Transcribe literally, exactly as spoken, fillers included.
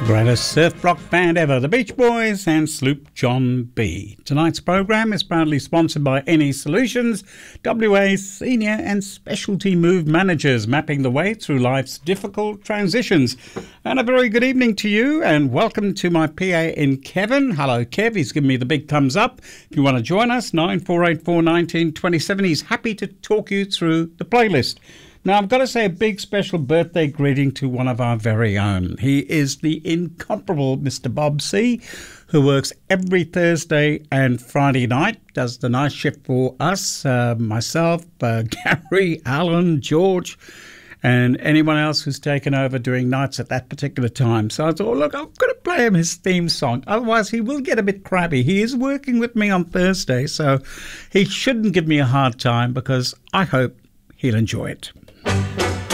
Greatest surf rock band ever, the Beach Boys and Sloop John B. Tonight's program is proudly sponsored by N E Solutions, W A's senior and specialty move managers, mapping the way through life's difficult transitions. And a very good evening to you, and welcome to my P A in Kevin. Hello, Kev. He's given me the big thumbs up. If you want to join us, nine four eight four, one nine two seven. He's happy to talk you through the playlist. Now, I've got to say a big special birthday greeting to one of our very own. He is the incomparable Mister Bob C., who works every Thursday and Friday night, does the night shift for us, uh, myself, uh, Gary, Alan, George, and anyone else who's taken over doing nights at that particular time. So I thought, look, I'm going to play him his theme song. Otherwise, he will get a bit crabby. He is working with me on Thursday, so he shouldn't give me a hard time because I hope he'll enjoy it.